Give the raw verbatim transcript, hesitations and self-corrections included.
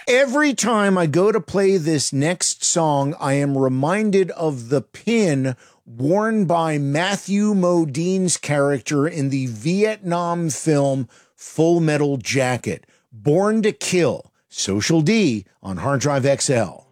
Every time I go to play this next song, I am reminded of the pin worn by Matthew Modine's character in the Vietnam film Full Metal Jacket. Born to Kill. Social D on Hard Drive X L.